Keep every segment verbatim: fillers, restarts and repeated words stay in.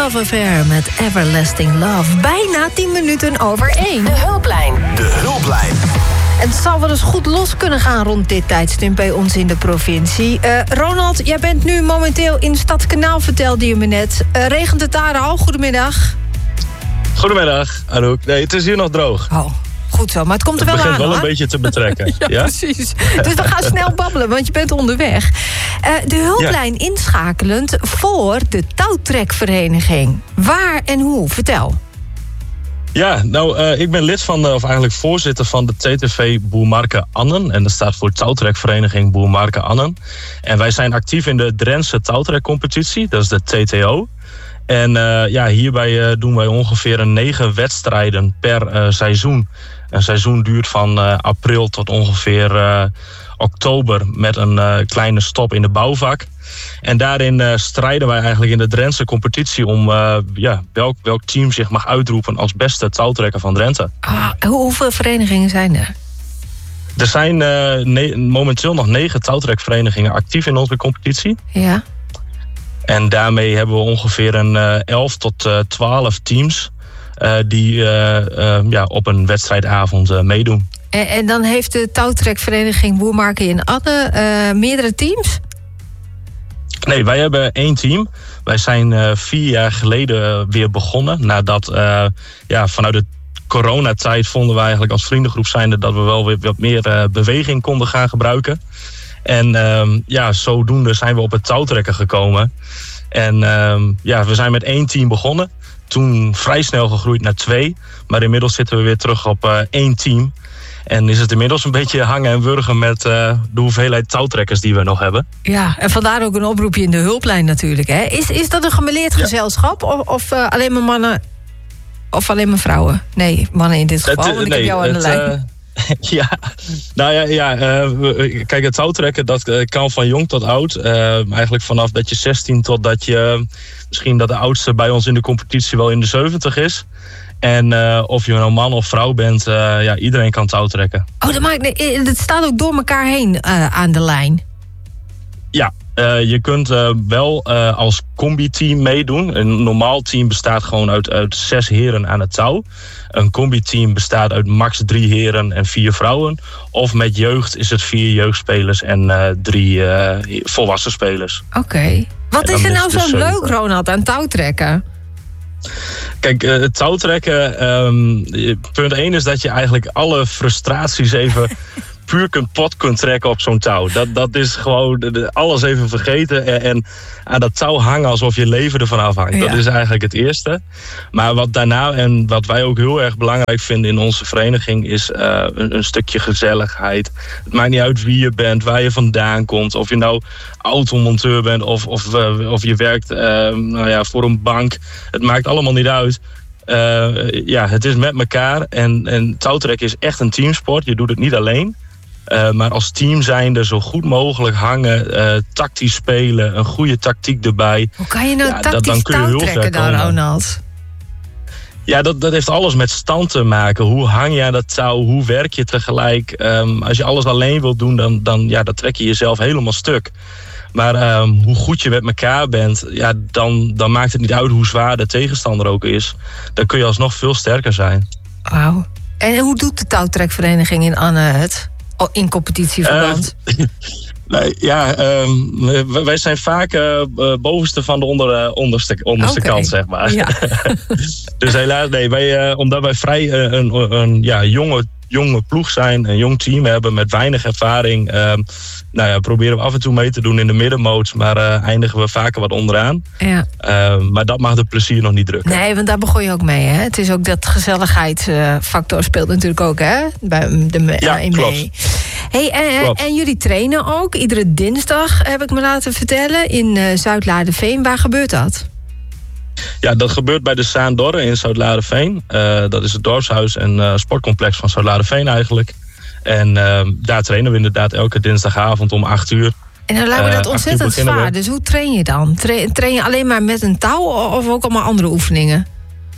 Love Affair met Everlasting Love. Bijna tien minuten over één. De Hulplijn. De Hulplijn. Het zal wel eens goed los kunnen gaan rond dit tijdstip bij ons in de provincie. Uh, Ronald, jij bent nu momenteel in Stadskanaal, vertelde je me net. Uh, regent het daar al? Goedemiddag. Goedemiddag, Anouk. Nee, het is hier nog droog. Oh, goed zo. Maar het komt er het wel aan, begint wel hoor. een beetje te betrekken. ja, ja, precies. Dus we gaan snel babbelen, want je bent onderweg. Uh, de Hulplijn ja. inschakelend voor de touwtrekvereniging. Waar en hoe? Vertel. Ja, nou, uh, ik ben lid van, uh, of eigenlijk voorzitter van de T T V Boermarke Annen. En dat staat voor Touwtrekvereniging Boermarke Annen. En wij zijn actief in de Drentse touwtrekcompetitie, dat is de T T O. En uh, ja, hierbij uh, doen wij ongeveer een negen wedstrijden per uh, seizoen. Een seizoen duurt van uh, april tot ongeveer uh, oktober met een uh, kleine stop in de bouwvak. En daarin uh, strijden wij eigenlijk in de Drentse competitie om uh, ja, welk, welk team zich mag uitroepen als beste touwtrekker van Drenthe. Ah, hoeveel verenigingen zijn er? Er zijn uh, ne- momenteel nog negen touwtrekverenigingen actief in onze competitie. Ja. En daarmee hebben we ongeveer een uh, elf tot twaalf teams uh, die uh, uh, ja, op een wedstrijdavond uh, meedoen. En, en dan heeft de touwtrekvereniging Boermarke in Annen uh, meerdere teams? Nee, wij hebben één team. Wij zijn uh, vier jaar geleden weer begonnen. Nadat uh, ja, vanuit de coronatijd vonden we eigenlijk als vriendengroep zijnde dat we wel weer wat meer uh, beweging konden gaan gebruiken. En um, ja, zodoende zijn we op het touwtrekken gekomen. En um, ja, we zijn met één team begonnen. Toen vrij snel gegroeid naar twee. Maar inmiddels zitten we weer terug op uh, één team. En is het inmiddels een beetje hangen en wurgen met uh, de hoeveelheid touwtrekkers die we nog hebben. Ja, en vandaar ook een oproepje in de Hulplijn natuurlijk. Hè? Is, is dat een gemêleerd ja. gezelschap? Of, of uh, alleen maar mannen? Of alleen maar vrouwen? Nee, mannen in dit geval, het, want ik nee, heb jou aan het, de lijn. Uh, ja, nou ja, ja uh, kijk, het touwtrekken dat uh, kan van jong tot oud. Uh, eigenlijk vanaf dat je zestien tot dat je uh, misschien dat de oudste bij ons in de competitie wel in de zeventig is. En uh, of je nou man of vrouw bent, uh, ja, iedereen kan touwtrekken. Oh, dat maakt, nee, het staat ook door elkaar heen uh, aan de lijn. Ja, uh, je kunt uh, wel uh, als combi-team meedoen. Een normaal team bestaat gewoon uit, uit zes heren aan het touw. Een combi-team bestaat uit max drie heren en vier vrouwen. Of met jeugd is het vier jeugdspelers en uh, drie uh, volwassen spelers. Oké. Okay. Wat is er nou zo dus leuk, Ronald, aan touwtrekken? Kijk, uh, het touwtrekken, um, punt één is dat je eigenlijk alle frustraties even puur kunt pot kunt trekken op zo'n touw. Dat, dat is gewoon de, alles even vergeten en, en aan dat touw hangen alsof je leven ervan afhangt. Ja. Dat is eigenlijk het eerste. Maar wat daarna, en wat wij ook heel erg belangrijk vinden in onze vereniging, is uh, een, een stukje gezelligheid. Het maakt niet uit wie je bent, waar je vandaan komt, of je nou automonteur bent of, of, uh, of je werkt uh, nou ja, voor een bank. Het maakt allemaal niet uit. Uh, ja, het is met elkaar en, en touwtrekken is echt een teamsport. Je doet het niet alleen. Uh, maar als team zijnde zo goed mogelijk hangen, uh, tactisch spelen, een goede tactiek erbij. Hoe kan je nou ja, tactisch dat, dan kun je heel touwtrekken dan, Ronald? Ja, dat, dat heeft alles met stand te maken. Hoe hang je aan dat touw? Hoe werk je tegelijk? Um, als je alles alleen wilt doen, dan, dan, ja, dan trek je jezelf helemaal stuk. Maar um, hoe goed je met elkaar bent, ja, dan, dan maakt het niet uit hoe zwaar de tegenstander ook is. Dan kun je alsnog veel sterker zijn. Wauw. En hoe doet de touwtrekvereniging in Anne het? In competitieverband? Uh, nee, ja, um, wij zijn vaak uh, bovenste van de onder, uh, onderste, onderste okay. kant, zeg maar. Ja. Dus helaas, nee, wij, uh, omdat wij vrij uh, een, een, een ja, jonge, jonge ploeg zijn, een jong team hebben met weinig ervaring. Um, nou ja, proberen we af en toe mee te doen in de middenmoot, maar uh, eindigen we vaker wat onderaan. Ja. Uh, maar dat mag de plezier nog niet drukken. Nee, want daar begon je ook mee, hè? Het is ook dat gezelligheidsfactor speelt natuurlijk ook, hè? Bij de ja, A M E. klopt. Hey, en, klopt. En jullie trainen ook iedere dinsdag, heb ik me laten vertellen, in uh, Zuid-Laarderveen. Waar gebeurt dat? Ja, dat gebeurt bij de Saandorre in Zuid-Laarderveen. Uh, dat is het dorpshuis en uh, sportcomplex van Zuid-Laarderveen eigenlijk. En uh, daar trainen we inderdaad elke dinsdagavond om acht uur. En dan lijkt me dat uh, ontzettend zwaar. We. Dus hoe train je dan? Train, train je alleen maar met een touw of ook allemaal andere oefeningen?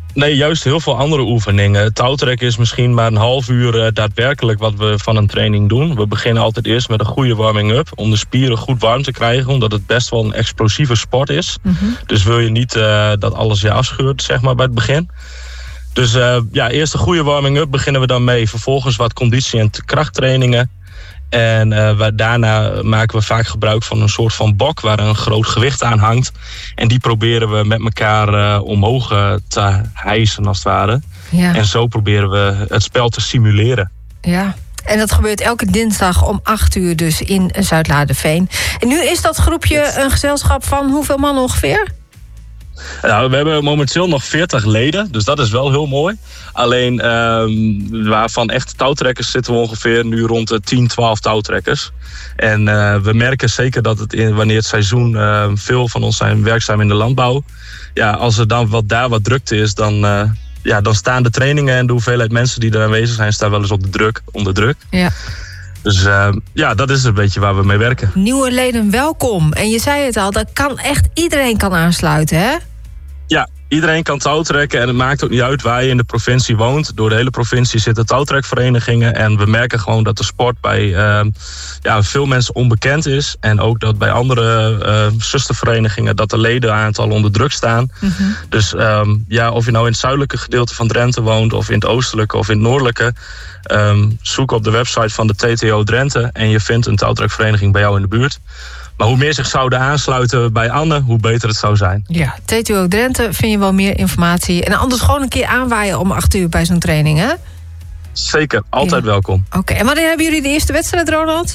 Nee, juist heel veel andere oefeningen. Touwtrekken is misschien maar een half uur uh, daadwerkelijk wat we van een training doen. We beginnen altijd eerst met een goede warming-up om de spieren goed warm te krijgen, omdat het best wel een explosieve sport is. Mm-hmm. Dus wil je niet uh, dat alles je afscheurt, zeg maar, bij het begin. Dus uh, ja, eerst een goede warming-up beginnen we dan mee. Vervolgens wat conditie- en krachttrainingen. En uh, waar, daarna maken we vaak gebruik van een soort van bok waar een groot gewicht aan hangt. En die proberen we met elkaar uh, omhoog uh, te hijsen, als het ware. Ja. En zo proberen we het spel te simuleren. Ja, en dat gebeurt elke dinsdag om acht uur dus in Zuidlaarderveen. En nu is dat groepje een gezelschap van hoeveel man ongeveer? Nou, we hebben momenteel nog veertig leden, dus dat is wel heel mooi. Alleen uh, waarvan echte touwtrekkers zitten we ongeveer nu rond de tien, twaalf touwtrekkers. En uh, we merken zeker dat het in, wanneer het seizoen, uh, veel van ons zijn werkzaam in de landbouw. Ja, als er dan wat, daar wat drukte is, dan, uh, ja, dan staan de trainingen en de hoeveelheid mensen die er aanwezig zijn, staan wel eens op de druk, onder druk. Ja. Dus uh, ja, dat is een beetje waar we mee werken. Nieuwe leden, welkom. En je zei het al, dat kan echt iedereen kan aansluiten, hè? Ja, iedereen kan touwtrekken en het maakt ook niet uit waar je in de provincie woont. Door de hele provincie zitten touwtrekverenigingen en we merken gewoon dat de sport bij uh, ja, veel mensen onbekend is. En ook dat bij andere uh, zusterverenigingen dat de ledenaantallen onder druk staan. Mm-hmm. Dus um, ja, of je nou in het zuidelijke gedeelte van Drenthe woont of in het oostelijke of in het noordelijke. Um, zoek op de website van de T T O Drenthe en je vindt een touwtrekvereniging bij jou in de buurt. Maar hoe meer zich zouden aansluiten bij Anne, hoe beter het zou zijn. Ja, T T O Drenthe vind je wel meer informatie. En anders gewoon een keer aanwaaien om acht uur bij zo'n training, hè? Zeker, altijd ja. welkom. Oké, okay. En wanneer hebben jullie de eerste wedstrijd, Ronald?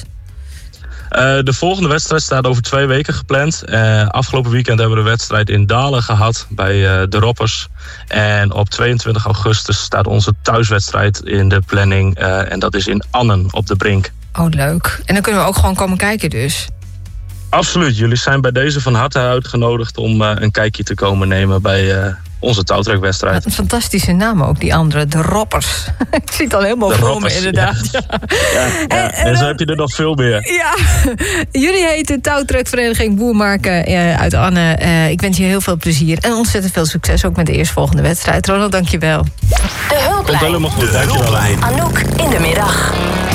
Uh, de volgende wedstrijd staat over twee weken gepland. Uh, afgelopen weekend hebben we de wedstrijd in Dalen gehad bij uh, de Roppers. En op tweeëntwintig augustus staat onze thuiswedstrijd in de planning. Uh, en dat is in Annen op de Brink. Oh, leuk. En dan kunnen we ook gewoon komen kijken dus. Absoluut. Jullie zijn bij deze van harte uitgenodigd om uh, een kijkje te komen nemen bij uh, onze touwtrekwedstrijd. Wat een fantastische naam ook, die andere. De Roppers. Ik zie het al helemaal de voor roppers, me, inderdaad. Ja. Ja, ja. En, en, en zo heb je er nog veel meer. Ja. Jullie heten touwtrekvereniging Boermarken uh, uit Anne. Uh, ik wens je heel veel plezier en ontzettend veel succes ook met de eerstvolgende wedstrijd. Ronald, dank je wel. De hulplijn. Komt helemaal goed, dank je wel. Anouk in de middag.